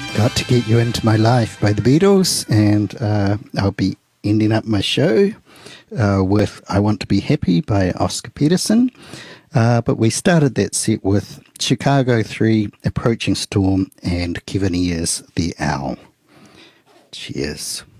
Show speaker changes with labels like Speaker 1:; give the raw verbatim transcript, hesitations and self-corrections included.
Speaker 1: Got to Get You Into My Life by the Beatles, and uh, I'll be ending up my show uh, with I Want to Be Happy by Oscar Peterson. Uh, but we started that set with Chicago three, Approaching Storm, and Kevin Ayers, The Owl. Cheers.